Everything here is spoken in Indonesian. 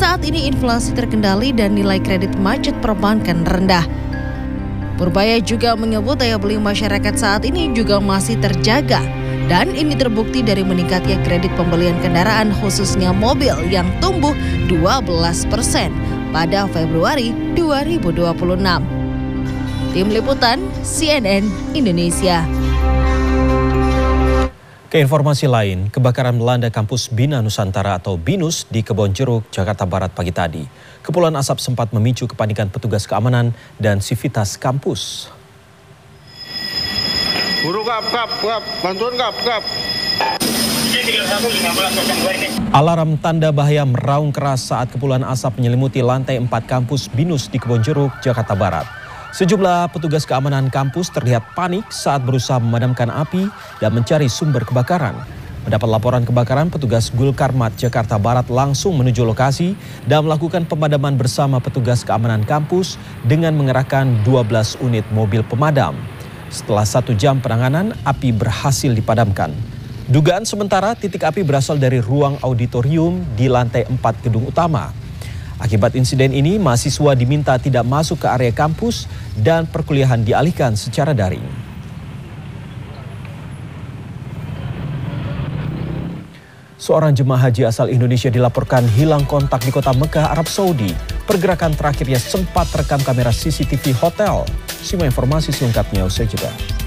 Saat ini inflasi terkendali dan nilai kredit macet perbankan rendah. Purbaya juga menyebut daya beli masyarakat saat ini juga masih terjaga. Dan ini terbukti dari meningkatnya kredit pembelian kendaraan khususnya mobil yang tumbuh 12% pada Februari 2026. Tim Liputan CNN Indonesia. Ke informasi lain, kebakaran melanda kampus Bina Nusantara atau BINUS di Kebonjeruk, Jakarta Barat pagi tadi. Kepulan asap sempat memicu kepanikan petugas keamanan dan sivitas kampus. Buru kap, bantuan kap. Alarm tanda bahaya meraung keras saat kepulan asap menyelimuti lantai 4 kampus BINUS di Kebonjeruk, Jakarta Barat. Sejumlah petugas keamanan kampus terlihat panik saat berusaha memadamkan api dan mencari sumber kebakaran. Mendapat laporan kebakaran, petugas Gulkarmat Jakarta Barat langsung menuju lokasi dan melakukan pemadaman bersama petugas keamanan kampus dengan mengerahkan 12 unit mobil pemadam. Setelah 1 jam penanganan, api berhasil dipadamkan. Dugaan sementara titik api berasal dari ruang auditorium di lantai 4 gedung utama. Akibat insiden ini, mahasiswa diminta tidak masuk ke area kampus dan perkuliahan dialihkan secara daring. Seorang jemaah haji asal Indonesia dilaporkan hilang kontak di kota Mekah, Arab Saudi. Pergerakan terakhirnya sempat terekam kamera CCTV hotel. Simak informasi selengkapnya usai jeda.